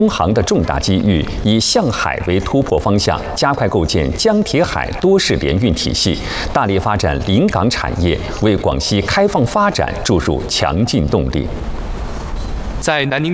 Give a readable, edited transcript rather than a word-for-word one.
东航的重大机遇，以向海为突破方向，加快构建江铁海多式联运体系，大力发展临港产业，为广西开放发展注入强劲动力。 在南宁